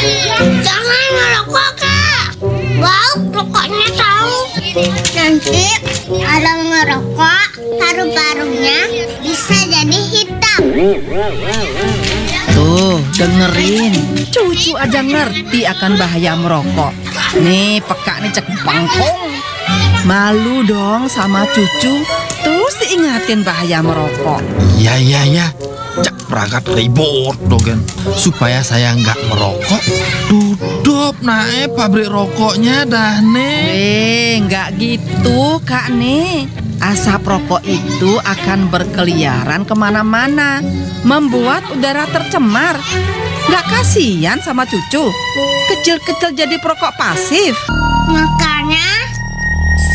Jangan ngerokok, Kak. Bau rokoknya tahu. Nanti kalau ngerokok, paru-parunya bisa jadi hitam. Tuh, dengerin. Cucu aja ngerti akan bahaya merokok. Nih, peka nih cek bangkong. Malu dong sama cucu. Terus diingatin bahaya merokok. Iya. Cak perangkat ribut dogen. Supaya saya nggak merokok, tutup naik pabrik rokoknya dah nih. Nggak gitu Kak nih. Asap rokok itu akan berkeliaran kemana-mana, membuat udara tercemar. Nggak kasihan sama cucu? Kecil-kecil jadi perokok pasif. Makanya